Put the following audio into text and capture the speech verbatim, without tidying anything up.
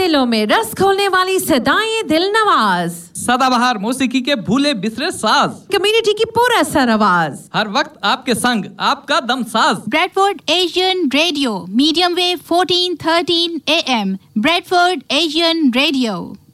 दिलों में रस खोलने वाली सदाएं दिल नवाज, सदाबहार मौसीकी के भूले बिसरे साज, कम्युनिटी की पूरा सर आवाज, हर वक्त आपके संग आपका दम साज। Bradford Asian radio, medium wave fourteen thirteen A M, Bradford Asian radio.